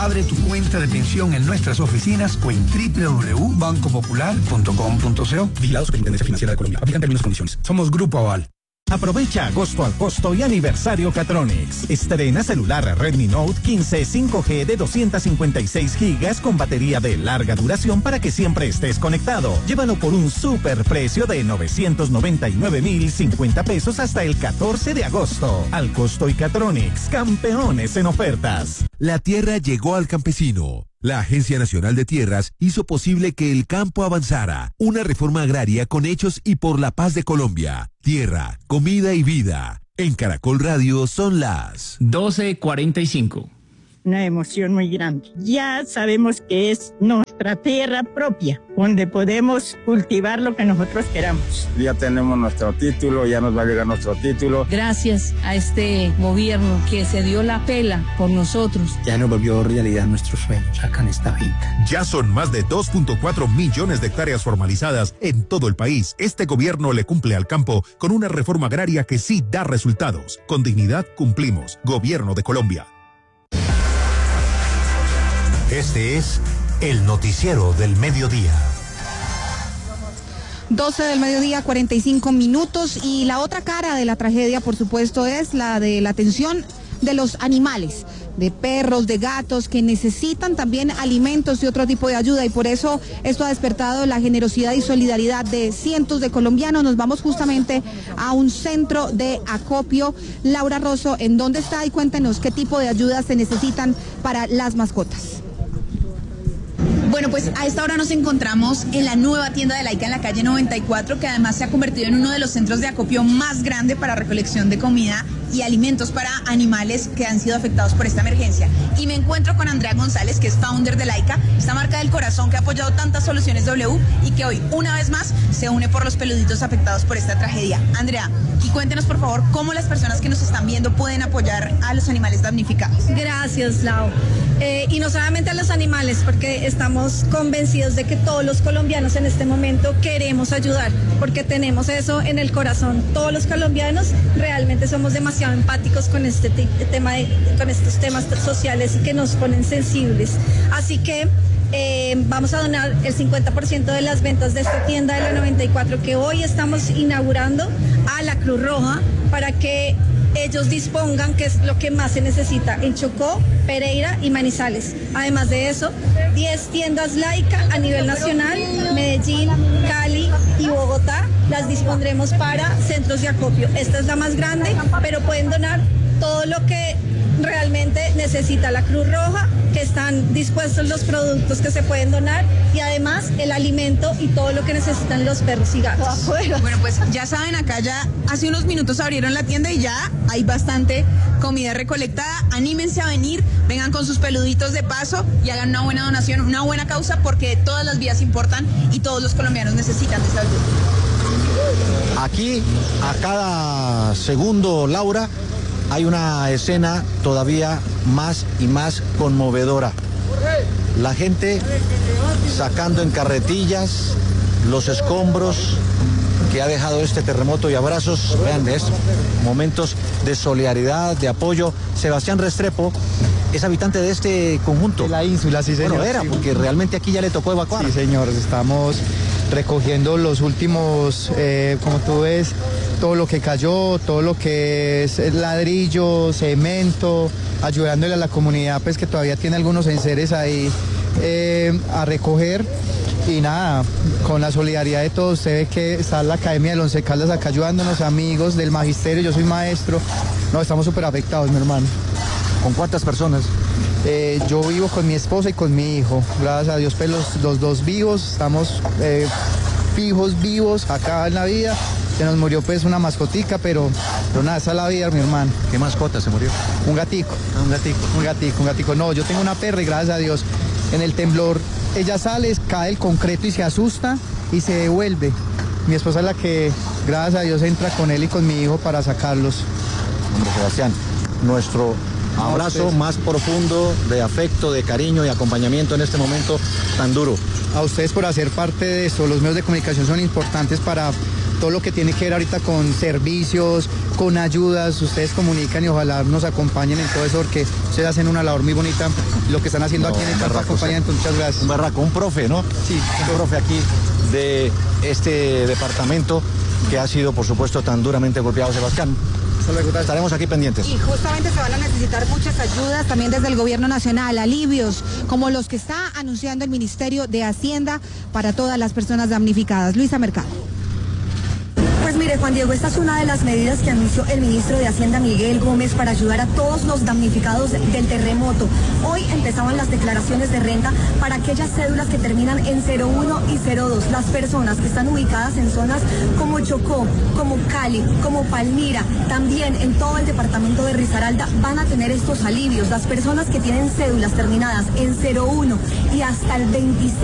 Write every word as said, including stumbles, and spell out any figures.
Abre tu cuenta de pensión en nuestras oficinas o en doble u doble u doble u punto banco popular punto com punto co. Vigilado Superintendencia Financiera de Colombia. Aplican términos y condiciones. Somos Grupo Aval. Aprovecha agosto al costo y aniversario Catronics. Estrena celular Redmi Note quince cinco G de doscientos cincuenta y seis gigas con batería de larga duración para que siempre estés conectado. Llévalo por un super precio de novecientos noventa y nueve mil cincuenta pesos hasta el catorce de agosto. Al costo y Catronics, campeones en ofertas. La tierra llegó al campesino. La Agencia Nacional de Tierras hizo posible que el campo avanzara. Una reforma agraria con hechos y por la paz de Colombia. Tierra, comida y vida. En Caracol Radio son las doce cuarenta y cinco. Una emoción muy grande. Ya sabemos que es nuestra tierra propia, donde podemos cultivar lo que nosotros queramos. Ya tenemos nuestro título, ya nos va a llegar nuestro título. Gracias a este gobierno que se dio la pela por nosotros. Ya nos volvió realidad nuestros sueños acá en esta finca. Ya son más de dos punto cuatro millones de hectáreas formalizadas en todo el país. Este gobierno le cumple al campo con una reforma agraria que sí da resultados. Con dignidad cumplimos. Gobierno de Colombia. Este es el noticiero del mediodía. doce del mediodía, cuarenta y cinco minutos. Y la otra cara de la tragedia, por supuesto, es la de la atención de los animales, de perros, de gatos, que necesitan también alimentos y otro tipo de ayuda, y por eso esto ha despertado la generosidad y solidaridad de cientos de colombianos. Nos vamos justamente a un centro de acopio. Laura Rosso, ¿en dónde está? Y cuéntenos qué tipo de ayudas se necesitan para las mascotas. Bueno, pues a esta hora nos encontramos en la nueva tienda de Laica en la calle noventa y cuatro, que además se ha convertido en uno de los centros de acopio más grande para recolección de comida y alimentos para animales que han sido afectados por esta emergencia. Y me encuentro con Andrea González, que es founder de Laica, esta marca del corazón que ha apoyado tantas soluciones W y que hoy, una vez más, se une por los peluditos afectados por esta tragedia. Andrea, y cuéntenos por favor cómo las personas que nos están viendo pueden apoyar a los animales damnificados. Gracias, Lau. Eh, y no solamente a los animales, porque estamos convencidos de que todos los colombianos en este momento queremos ayudar, porque tenemos eso en el corazón. Todos los colombianos realmente somos demasiado empáticos con este tema de, con estos temas sociales y que nos ponen sensibles. Así que eh, vamos a donar el cincuenta por ciento de las ventas de esta tienda de la noventa y cuatro que hoy estamos inaugurando a la Cruz Roja, para que ellos dispongan, que es lo que más se necesita en Chocó, Pereira y Manizales. Además de eso, diez tiendas Laica a nivel nacional, Medellín, Cali y Bogotá, las dispondremos para centros de acopio. Esta es la más grande, pero pueden donar todo lo que realmente necesita la Cruz Roja, que están dispuestos los productos que se pueden donar, y además el alimento y todo lo que necesitan los perros y gatos. Bueno, pues ya saben, acá ya hace unos minutos abrieron la tienda y ya hay bastante comida recolectada. Anímense a venir, vengan con sus peluditos de paso y hagan una buena donación, una buena causa, porque todas las vidas importan y todos los colombianos necesitan de esa ayuda. Aquí, a cada segundo, Laura, hay una escena todavía más y más conmovedora. La gente sacando en carretillas los escombros que ha dejado este terremoto, y abrazos, vean esto, momentos de solidaridad, de apoyo. Sebastián Restrepo es habitante de este conjunto. La ínsula, sí, señor. Bueno, era, sí. Porque realmente aquí ya le tocó evacuar. Sí, señor, estamos recogiendo los últimos, eh, como tú ves, todo lo que cayó, todo lo que es ladrillo, cemento, ayudándole a la comunidad, pues que todavía tiene algunos enseres ahí eh, a recoger. Y nada, con la solidaridad de todos, usted ve que está la Academia del Once Caldas acá ayudándonos, amigos del magisterio, yo soy maestro. No, estamos súper afectados, mi hermano. ¿Con cuántas personas? Eh, yo vivo con mi esposa y con mi hijo. Gracias a Dios, pues los, los dos vivos, estamos eh, fijos, vivos acá en la vida. Se nos murió pues una mascotica, pero, pero nada, esa es la vida, mi hermano. ¿Qué mascota se murió? Un gatico. Ah, un gatico. Un gatico, un gatico. No, yo tengo una perra y gracias a Dios, en el temblor, ella sale, cae el concreto y se asusta y se devuelve. Mi esposa es la que, gracias a Dios, entra con él y con mi hijo para sacarlos. Hombre, Sebastián, nuestro abrazo más profundo de afecto, de cariño y acompañamiento en este momento tan duro. A ustedes por hacer parte de esto. Los medios de comunicación son importantes para todo lo que tiene que ver ahorita con servicios, con ayudas, ustedes comunican y ojalá nos acompañen en todo eso porque ustedes hacen una labor muy bonita, lo que están haciendo no, aquí en el campo acompañamiento, muchas gracias. Un barraco, un profe, ¿no? Sí. Un profe aquí de este departamento que ha sido, por supuesto, tan duramente golpeado, Sebastián. Estaremos aquí pendientes. Y justamente se van a necesitar muchas ayudas también desde el gobierno nacional, alivios como los que está anunciando el Ministerio de Hacienda para todas las personas damnificadas. Luisa Mercado. Pues mire, Juan Diego, esta es una de las medidas que anunció el ministro de Hacienda, Miguel Gómez, para ayudar a todos los damnificados del terremoto. Hoy empezaban las declaraciones de renta para aquellas cédulas que terminan en cero uno y cero dos. Las personas que están ubicadas en zonas como Chocó, como Cali, como Palmira, también en todo el departamento de Risaralda van a tener estos alivios. Las personas que tienen cédulas terminadas en cero uno y hasta el veintiséis